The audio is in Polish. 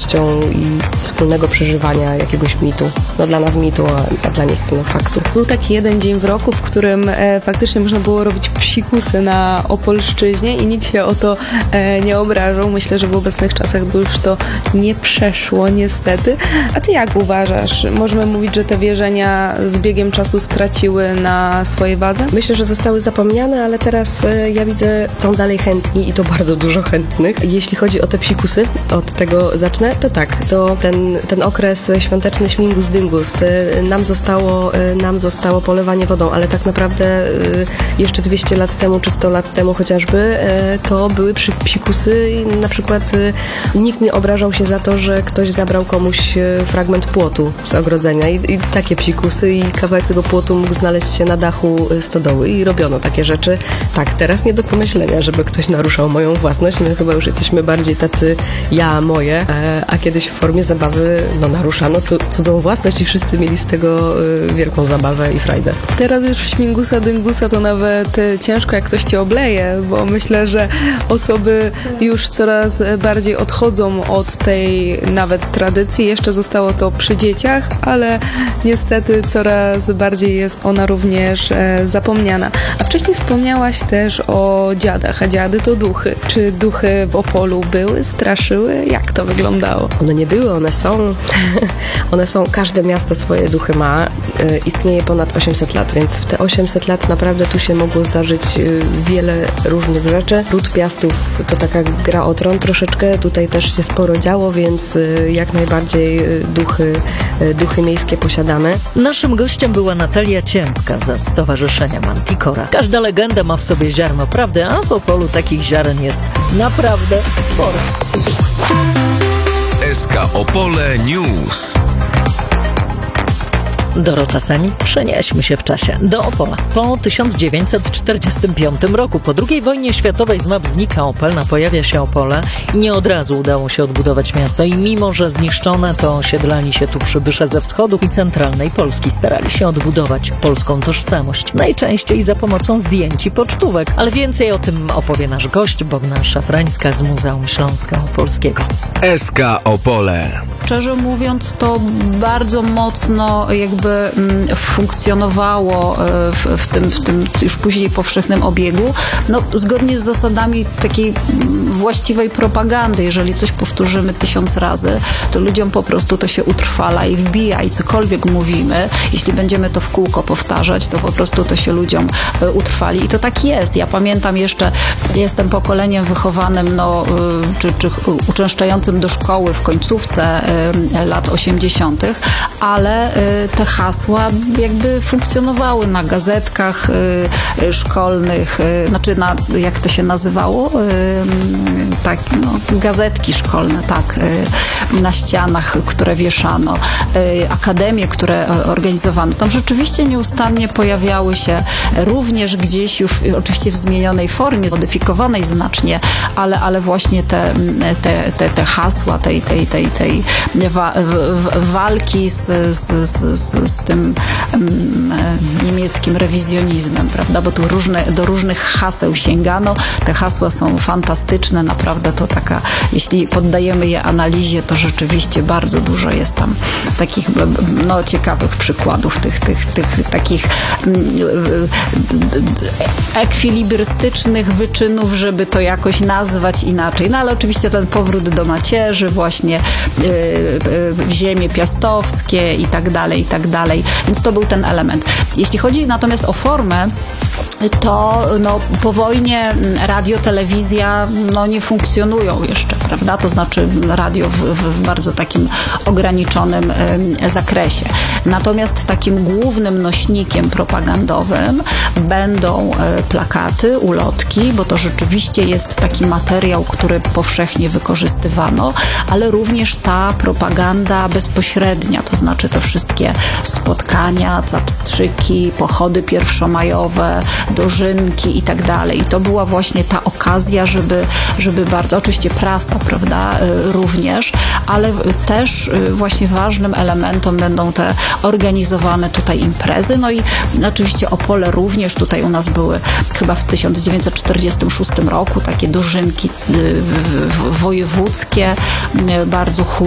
radością i wspólnego przeżywania jakiegoś mitu. No dla nas mitu, a dla nich faktu. Był taki jeden dzień w roku, w którym faktycznie można było robić psikusy na Opolszczyźnie i nikt się o to nie obrażał. Myślę, że w obecnych czasach by już to nie przeszło niestety. A ty jak uważasz? Możemy mówić, że te wierzenia z biegiem czasu straciły na swojej wadze? Myślę, że zostały zapomniane, ale teraz ja widzę, są dalej chętni i to bardzo dużo chętnych. Jeśli chodzi o te psikusy, od tego zacznę, to tak, to ten okres świąteczny śmigus dyngus, nam zostało polewanie wodą, ale tak naprawdę jeszcze 200 lat temu, czy 100 lat temu chociażby, to były psikusy i na przykład nikt nie obrażał się za to, że ktoś zabrał komuś fragment płotu z ogrodzenia i takie psikusy i kawałek tego płotu mógł znaleźć się na dachu stodoły i robiono takie rzeczy. Tak, teraz nie do pomyślenia, żeby ktoś naruszał moją własność. My chyba już jesteśmy bardziej tacy moje, a kiedyś w formie zabawy naruszano cudzą własność i wszyscy mieli z tego wielką zabawę i frajdę. Teraz już śmigusa dyngusa to nawet ciężko, jak ktoś cię obleje, bo myślę, że osoby już coraz bardziej odchodzą od tej nawet tradycji. Jeszcze zostało to przy dzieciach, ale niestety coraz bardziej jest ona również zapomniana. A wcześniej wspomniałaś też o dziadach, a dziady to duchy. Czy duchy w Opolu były, straszyły? Jak to wyglądało? One nie były, one są. One są, każde miasto swoje duchy ma. Istnieje ponad 800 lat, więc w te 800 lat naprawdę tu się mogło zdarzyć wiele różnych rzeczy. Ród Piastów to taka gra o tron troszeczkę, tutaj też się sporo działo, więc jak najbardziej duchy miejskie posiadamy. Naszym gościem była Natalia Ciępka ze Stowarzyszenia Manticora. Każda legenda ma w sobie ziarno prawdy, a w Opolu takich ziaren jest naprawdę sporo. SK Opole News. Dorota Sani, przenieśmy się w czasie do Opola. Po 1945 roku, po II wojnie światowej z map znika Opel, pojawia się Opole i nie od razu udało się odbudować miasto i mimo, że zniszczone, to osiedlali się tu przybysze ze wschodu i centralnej Polski. Starali się odbudować polską tożsamość. Najczęściej za pomocą zdjęć i pocztówek. Ale więcej o tym opowie nasz gość, Bogna Szafrańska z Muzeum Śląska Opolskiego. SK Opole. Szczerze mówiąc, to bardzo mocno funkcjonowało w tym już później powszechnym obiegu, zgodnie z zasadami takiej właściwej propagandy. Jeżeli coś powtórzymy 1000 razy, to ludziom po prostu to się utrwala i wbija i cokolwiek mówimy, jeśli będziemy to w kółko powtarzać, to po prostu to się ludziom utrwali. I to tak jest. Ja pamiętam jeszcze, jestem pokoleniem wychowanym, czy uczęszczającym do szkoły w końcówce lat 80., ale te hasła funkcjonowały na gazetkach szkolnych, jak to się nazywało? Gazetki szkolne, na ścianach, które wieszano, akademie, które organizowano. Tam rzeczywiście nieustannie pojawiały się również gdzieś już oczywiście w zmienionej formie, zmodyfikowanej znacznie, ale właśnie te hasła tej walki z tym niemieckim rewizjonizmem, prawda? Bo tu do różnych haseł sięgano. Te hasła są fantastyczne, naprawdę to taka, jeśli poddajemy je analizie, to rzeczywiście bardzo dużo jest tam takich ciekawych przykładów, tych takich ekwilibrystycznych wyczynów, żeby to jakoś nazwać inaczej. Ale oczywiście ten powrót do macierzy, właśnie ziemie piastowskie i tak dalej. Więc to był ten element. Jeśli chodzi natomiast o formę, to po wojnie radio, telewizja nie funkcjonują jeszcze, prawda? To znaczy radio w bardzo takim ograniczonym zakresie. Natomiast takim głównym nośnikiem propagandowym będą plakaty, ulotki, bo to rzeczywiście jest taki materiał, który powszechnie wykorzystywano, ale również ta propaganda bezpośrednia, to znaczy te wszystkie spotkania, capstrzyki, pochody pierwszomajowe, dożynki i tak dalej. I to była właśnie ta okazja, żeby bardzo, oczywiście prasa, prawda, również, ale też właśnie ważnym elementem będą te organizowane tutaj imprezy. I oczywiście Opole również, tutaj u nas były chyba w 1946 roku takie dożynki wojewódzkie, bardzo